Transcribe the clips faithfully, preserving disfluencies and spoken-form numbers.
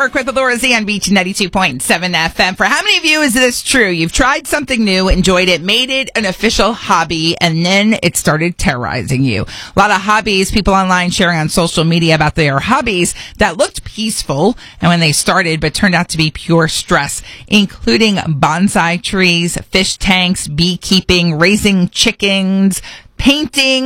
Network with Laura Z on Beach ninety-two point seven F M. For how many of you is this true? You've tried something new, enjoyed it, made it an official hobby, and then it started terrorizing you. A lot of hobbies, people online sharing on social media about their hobbies that looked peaceful and when they started but turned out to be pure stress, including bonsai trees, fish tanks, beekeeping, raising chickens, painting,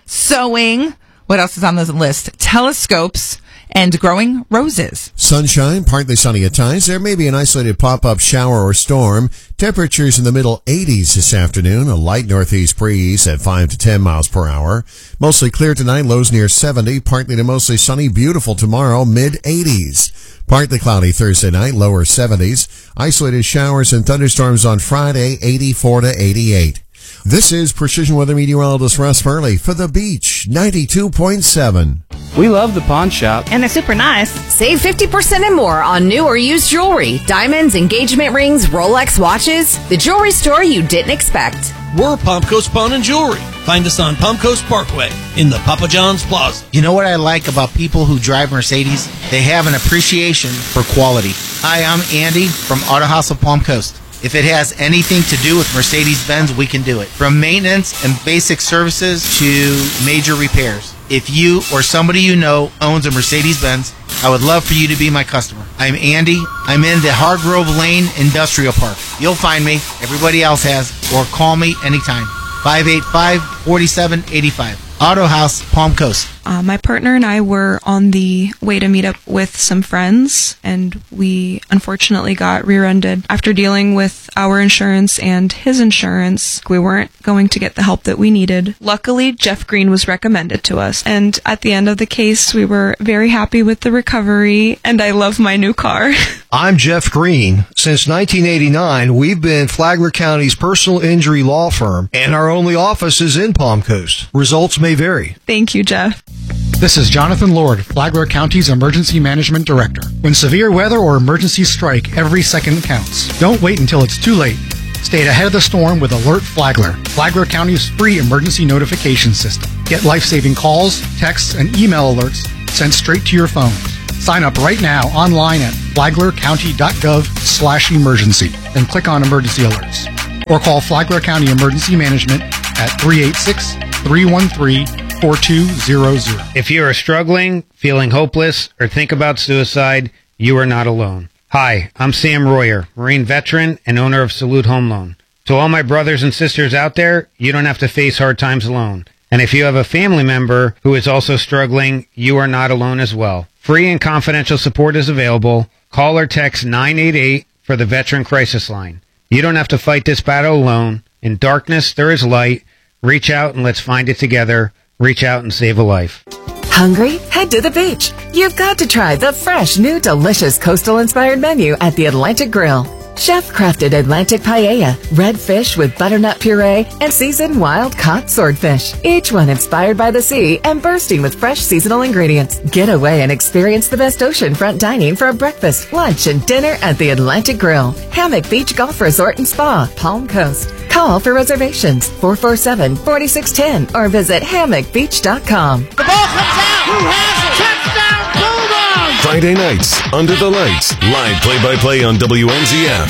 sewing. What else is on the list? Telescopes and growing roses. Sunshine, partly sunny at times. There may be an isolated pop-up shower or storm. Temperatures in the middle eighties this afternoon. A light northeast breeze at five to ten miles per hour. Mostly clear tonight. Lows near seventy. Partly to mostly sunny. Beautiful tomorrow. mid eighties. Partly cloudy Thursday night. Lower seventies. Isolated showers and thunderstorms on Friday. eighty-four to eighty-eight. This is Precision Weather Meteorologist Russ Furley for The Beach ninety-two point seven. We love the pawn shop. And they're super nice. Save fifty percent and more on new or used jewelry, diamonds, engagement rings, Rolex watches. The jewelry store you didn't expect. We're Palm Coast Pawn and Jewelry. Find us on Palm Coast Parkway in the Papa John's Plaza. You know what I like about people who drive Mercedes? They have an appreciation for quality. Hi, I'm Andy from Auto House of Palm Coast. If it has anything to do with Mercedes-Benz, we can do it. From maintenance and basic services to major repairs. If you or somebody you know owns a Mercedes-Benz, I would love for you to be my customer. I'm Andy. I'm in the Hargrove Lane Industrial Park. You'll find me. Everybody else has. Or call me anytime. five eight five, four seven eight five. Auto House, Palm Coast. Uh, my partner and I were on the way to meet up with some friends, and we unfortunately got rear-ended. After dealing with our insurance and his insurance, we weren't going to get the help that we needed. Luckily, Jeff Green was recommended to us, and at the end of the case, we were very happy with the recovery, and I love my new car. I'm Jeff Green. Since nineteen eighty-nine, we've been Flagler County's personal injury law firm, and our only office is in Palm Coast. Results may vary. Thank you, Jeff. This is Jonathan Lord, Flagler County's Emergency Management Director. When severe weather or emergencies strike, every second counts. Don't wait until it's too late. Stay ahead of the storm with Alert Flagler, Flagler County's free emergency notification system. Get life-saving calls, texts, and email alerts sent straight to your phone. Sign up right now online at flaglercounty.gov slash emergency. Then click on Emergency Alerts. Or call Flagler County Emergency Management at three eight six, three one three, four two zero zero. If you are struggling, feeling hopeless, or think about suicide, you are not alone. Hi, I'm Sam Royer, Marine veteran and owner of Salute Home Loan. To all my brothers and sisters out there, you don't have to face hard times alone. And if you have a family member who is also struggling, you are not alone as well. Free and confidential support is available. Call or text nine eight eight for the Veteran Crisis Line. You don't have to fight this battle alone. In darkness, there is light. Reach out and let's find it together. Reach out and save a life. Hungry? Head to the beach. You've got to try the fresh, new, delicious coastal-inspired menu at the Atlantic Grill. Chef-crafted Atlantic paella, red fish with butternut puree, and seasoned wild-caught swordfish. Each one inspired by the sea and bursting with fresh seasonal ingredients. Get away and experience the best oceanfront dining for a breakfast, lunch, and dinner at the Atlantic Grill. Hammock Beach Golf Resort and Spa, Palm Coast. Call for reservations, four four seven, four six one zero, or visit hammock beach dot com. The ball comes out. Who has it? Touchdown, Bulldogs! Friday nights, Under the Lights, live play-by-play on W N Z F.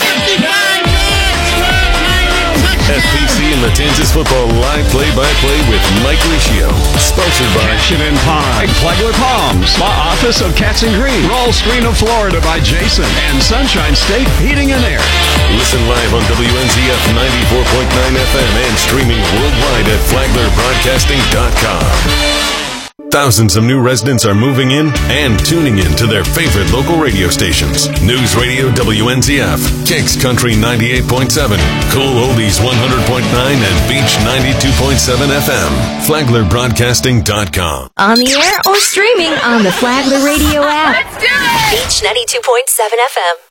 F P C and Matanzas football live play-by-play with Mike Riccio. Sponsored by Action and Pond, Flagler Palms, Law Office of Cats and Green, Roll Screen of Florida by Jason, and Sunshine State Heating and Air. Listen live on W N Z F ninety-four point nine F M and streaming worldwide at flagler broadcasting dot com. Thousands of new residents are moving in and tuning in to their favorite local radio stations. News Radio W N Z F, Kicks Country ninety-eight point seven, Cool Oldies one hundred point nine, and Beach ninety-two point seven F M. flagler broadcasting dot com. On the air or streaming on the Flagler Radio app. Let's do it! Beach ninety-two point seven F M.